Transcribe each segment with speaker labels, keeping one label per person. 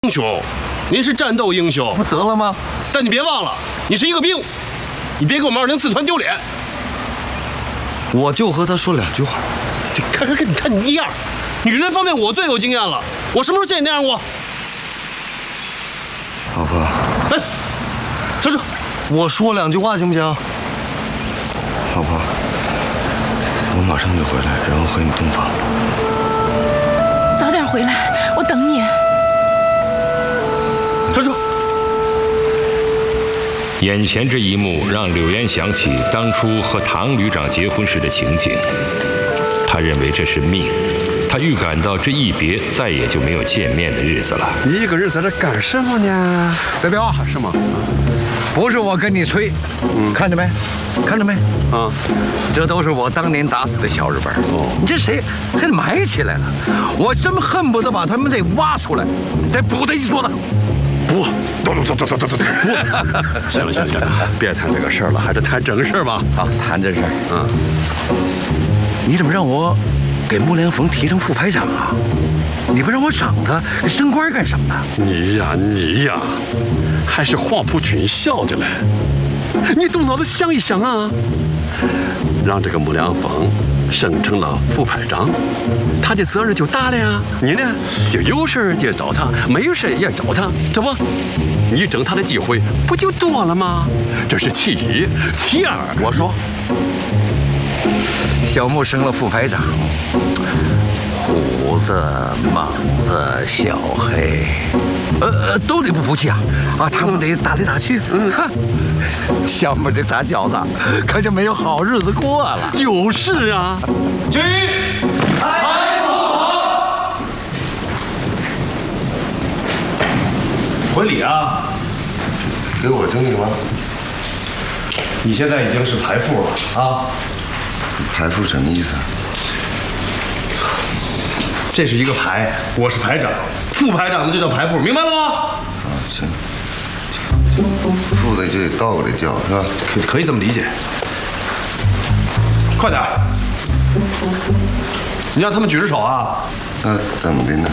Speaker 1: 英雄，您是战斗英雄，
Speaker 2: 不得了吗？
Speaker 1: 但你别忘了，你是一个兵，你别给我们204团丢脸。
Speaker 2: 我就和他说2句话。
Speaker 1: 你看你那样，女人方面我最有经验了，我什么时候见你那样过？
Speaker 2: 老婆，
Speaker 1: 来，上车。
Speaker 2: 我说2句话行不行？老婆，我马上就回来，然后和你洞房。
Speaker 3: 早点回来，我等你。
Speaker 1: 上车。
Speaker 4: 眼前这一幕让柳岩想起当初和唐旅长结婚时的情景，他认为这是命，他预感到这一别再也就没有见面的日子了。
Speaker 5: 你一个人在这干什么呢？
Speaker 6: 代表，
Speaker 5: 是吗？
Speaker 6: 不是我跟你吹，看着没？看着没？
Speaker 5: 啊，
Speaker 6: 这都是我当年打死的小日本。你这谁还埋起来了？我真恨不得把他们得挖出来，得补他一桌子。
Speaker 5: 不，走，行了，别谈这个事儿了，还是谈正事儿吧。
Speaker 6: 好，谈这事儿。你怎么让我给穆良逢提成副排长啊？你不让我赏他升官干什么呢？
Speaker 5: 你呀，还是黄埔军校的嘞。你动脑子想一想啊，让这个穆良逢升成了副排长，他的责任就大了呀。你呢，就有事也找他，没事也找他，这不，你整他的机会不就多了吗？这是其一，其二，
Speaker 6: 我说，小穆升了副排长，虎子、猛子、小黑，都得不服气啊！他们得打来打去。小穆这仨小子可就没有好日子过了。
Speaker 5: 就是啊，
Speaker 1: 军
Speaker 2: 排副
Speaker 1: 回礼啊！
Speaker 2: 给我整理吗？
Speaker 1: 你现在已经是排副了啊！
Speaker 2: 排副什么意思？
Speaker 1: 这是一个排，我是排长，副排长的就叫排副，明白了吗？
Speaker 2: 啊，行，副的就得倒过来叫是吧？
Speaker 1: 可以这么理解。快点，你让他们举着手啊！
Speaker 2: 那怎么的呢？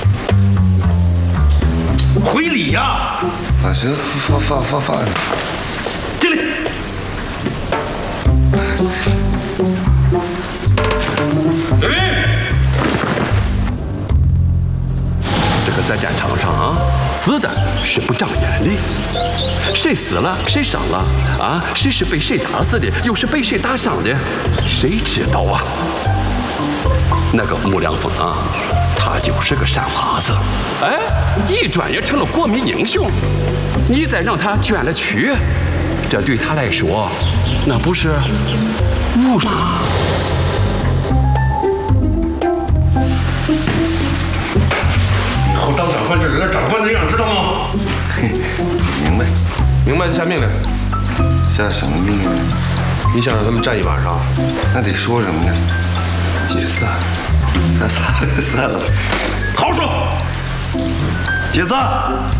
Speaker 1: 回礼呀！
Speaker 2: 啊，行，发呢。
Speaker 1: 敬礼。
Speaker 5: 这个在战场上啊，子弹是不长眼的，谁死了，谁伤了啊？谁是被谁打死的，又是被谁打伤的，谁知道啊？那个穆良逢啊，他就是个山娃子，哎，一转眼成了国民英雄。你再让他捐了躯，这对他来说，那不是误吗？
Speaker 1: 以后当长官就有点长官的样，知道吗？
Speaker 2: 明白。
Speaker 1: 明白就下命令。
Speaker 2: 下什么命令呢？
Speaker 1: 你想让他们站一晚上？
Speaker 2: 那得说什么呢？解散。那散了。
Speaker 1: 好好说。
Speaker 2: 解散。